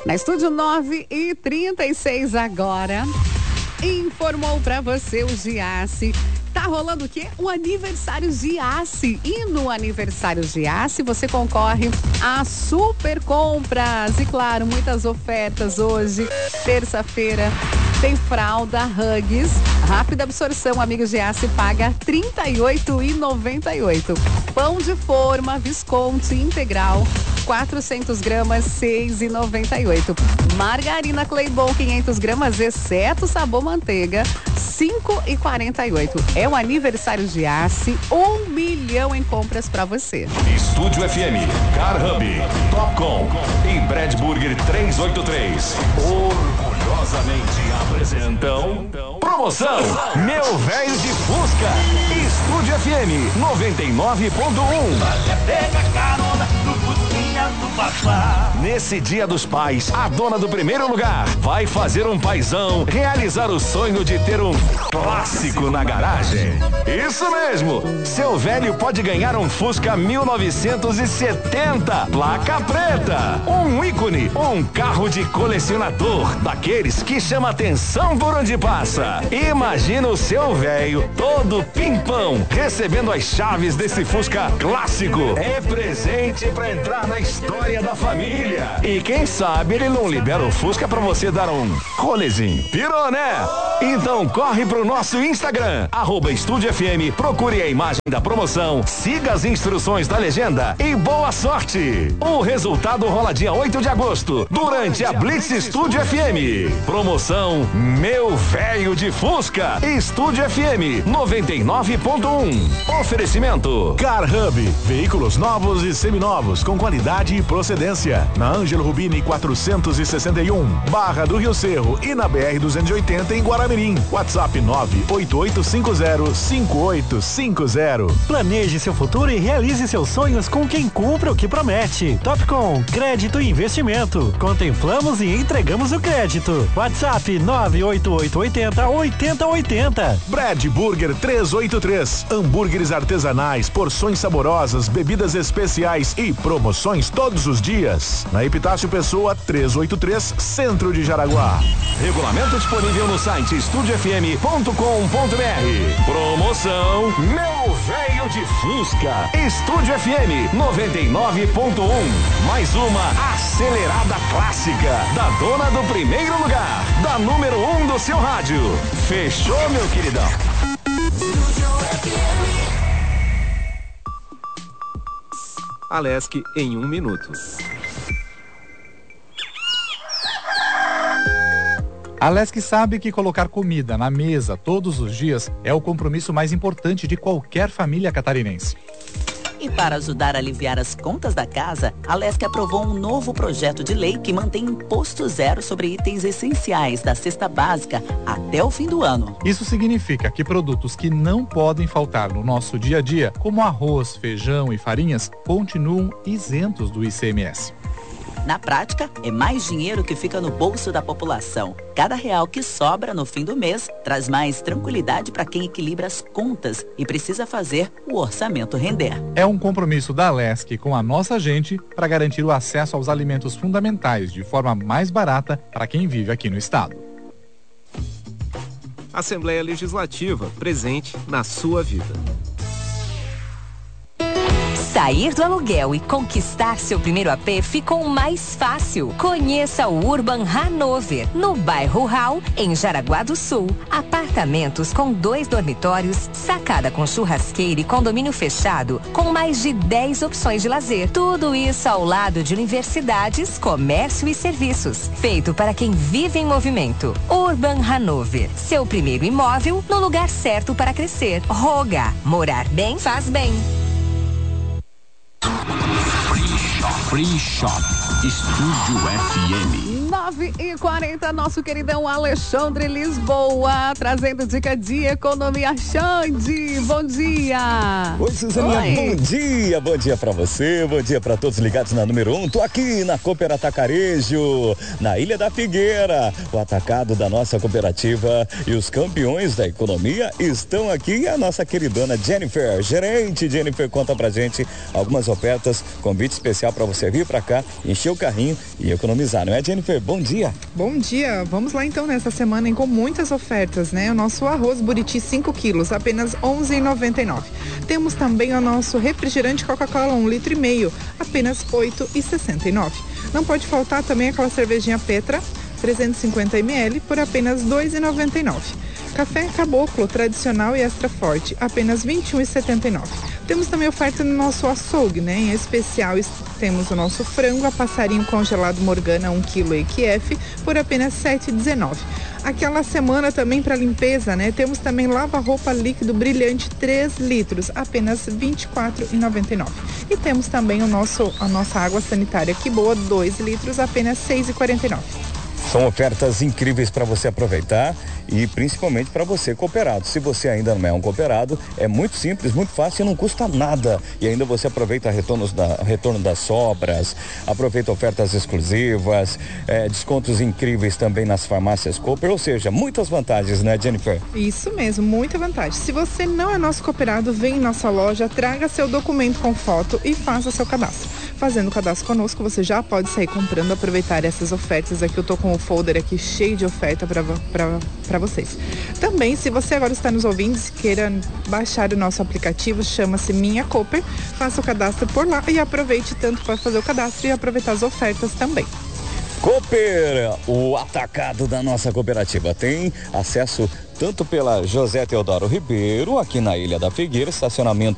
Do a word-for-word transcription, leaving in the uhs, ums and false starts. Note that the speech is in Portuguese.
Na Estúdio nove e trinta e seis agora. Informou pra você o Giasse. Tá rolando o quê? O aniversário Giasse. E no aniversário Giasse você concorre a super compras. E claro, muitas ofertas hoje, terça-feira. Tem fralda Huggies, rápida absorção, amigo Giasse, paga trinta e oito reais e noventa e oito centavos. Pão de forma, Visconti integral, quatrocentas gramas, seis reais e noventa e oito centavos. Margarina Claybon, quinhentas gramas, exceto sabor manteiga, cinco reais e quarenta e oito centavos. É o aniversário Giasse, um milhão em compras pra você. Estúdio F M, Car Hub, Topcom e Brad Burger trezentos e oitenta e três. Orgulhosamente apresentam promoção Meu Velho de Fusca. Estúdio F M noventa e nove ponto um. Pega carona no Fusquinha do Papá. Nesse Dia dos Pais, a dona do primeiro lugar vai fazer um paizão realizar o sonho de ter um clássico na garagem. Isso mesmo! Seu velho pode ganhar um Fusca mil novecentos e setenta, placa preta. Um ícone, um carro de colecionador, daqueles que chama atenção por onde passa. Imagina o seu velho todo pimpão recebendo as chaves desse Fusca clássico. É presente pra entrar na história da família. E quem sabe ele não libera o Fusca pra você dar um rolezinho. Pirou, né? Então corre pro nosso Instagram, arroba Estúdio F M, procure a imagem da promoção, siga as instruções da legenda e boa sorte! O resultado rola dia oito de agosto, durante a Blitz Estúdio F M. Promoção Meu Velho de Fusca. Estúdio F M noventa e nove ponto um. Oferecimento Car Hub, veículos novos e seminovos com qualidade e procedência. Na Ângelo Rubini quatrocentos e sessenta e um, Barra do Rio Cerro e na B R duzentos e oitenta em Guaramirim. WhatsApp nove oito oito cinco zero cinco oito cinco zero. Planeje seu futuro e realize seus sonhos com quem cumpre o que promete. Topcom, crédito e investimento. Contemplamos e entregamos o crédito. WhatsApp nove oito oito oito zero oito zero oito zero. Brad Burger trezentos e oitenta e três. Hambúrgueres artesanais, porções saborosas, bebidas especiais e promoções todos os dias. Na Epitácio Pessoa trezentos e oitenta e três, Centro de Jaraguá. Regulamento disponível no site estúdio f m ponto com ponto b r. Promoção Meu Velho de Fusca. Estúdio F M noventa e nove ponto um. Mais uma acelerada clássica da dona do primeiro lugar, da número um do seu rádio. Fechou, meu queridão? Alesc em um minuto. A Alesc sabe que colocar comida na mesa todos os dias é o compromisso mais importante de qualquer família catarinense. E para ajudar a aliviar as contas da casa, a Alesc aprovou um novo projeto de lei que mantém imposto zero sobre itens essenciais da cesta básica até o fim do ano. Isso significa que produtos que não podem faltar no nosso dia a dia, como arroz, feijão e farinhas, continuam isentos do I C M S. Na prática, é mais dinheiro que fica no bolso da população. Cada real que sobra no fim do mês traz mais tranquilidade para quem equilibra as contas e precisa fazer o orçamento render. É um compromisso da Alesc com a nossa gente para garantir o acesso aos alimentos fundamentais de forma mais barata para quem vive aqui no estado. Assembleia Legislativa, presente na sua vida. Sair do aluguel e conquistar seu primeiro A P ficou mais fácil. Conheça o Urban Hanover, no bairro Hall, em Jaraguá do Sul. Apartamentos com dois dormitórios, sacada com churrasqueira e condomínio fechado, com mais de dez opções de lazer. Tudo isso ao lado de universidades, comércio e serviços. Feito para quem vive em movimento. Urban Hanover, seu primeiro imóvel no lugar certo para crescer. Roga, morar bem faz bem. Free Shop, Estúdio F M. nove e quarenta, nosso queridão Alexandre Lisboa, trazendo dica de economia. Xande, bom dia. Oi, Suzaninha, bom dia, bom dia pra você, bom dia pra todos ligados na número um. Tô aqui na Cooper Atacarejo, na Ilha da Figueira, o atacado da nossa cooperativa, e os campeões da economia estão aqui. E a nossa queridona Jennifer, gerente Jennifer, conta pra gente algumas ofertas, convite especial pra você vir pra cá, encher o carrinho e economizar, não é, Jennifer? Jennifer, bom dia. Bom dia, vamos lá então nessa semana hein, com muitas ofertas, né? O nosso arroz Buriti cinco quilos, apenas onze reais e noventa e nove centavos. Temos também o nosso refrigerante Coca-Cola um litro e meio, apenas oito reais e sessenta e nove centavos. Não pode faltar também aquela cervejinha Petra, trezentos e cinquenta mililitros, por apenas dois reais e noventa e nove centavos. Café Caboclo tradicional e extra forte, apenas vinte e um reais e setenta e nove centavos. Temos também oferta no nosso açougue, né? Em especial temos o nosso frango a passarinho congelado Morgana um quilo E Q F por apenas sete reais e dezenove centavos. Aquela semana também para limpeza, né? Temos também lava-roupa líquido brilhante três litros, apenas vinte e quatro reais e noventa e nove centavos. E temos também o nosso, a nossa água sanitária Que Boa, dois litros, apenas seis reais e quarenta e nove centavos. São ofertas incríveis para você aproveitar e principalmente para você cooperado. Se você ainda não é um cooperado, é muito simples, muito fácil e não custa nada. E ainda você aproveita retornos da, retorno das sobras, aproveita ofertas exclusivas, é, descontos incríveis também nas farmácias Cooper, ou seja, muitas vantagens, né, Jennifer? Isso mesmo, muita vantagem. Se você não é nosso cooperado, vem em nossa loja, traga seu documento com foto e faça seu cadastro. Fazendo o cadastro conosco, você já pode sair comprando, aproveitar essas ofertas aqui. Eu tô com o folder aqui cheio de oferta para vocês. Também, se você agora está nos ouvindo, se queira baixar o nosso aplicativo, chama-se Minha Cooper, faça o cadastro por lá e aproveite tanto para fazer o cadastro e aproveitar as ofertas também. Cooper, o atacado da nossa cooperativa, tem acesso tanto pela José Teodoro Ribeiro, aqui na Ilha da Figueira, estacionamento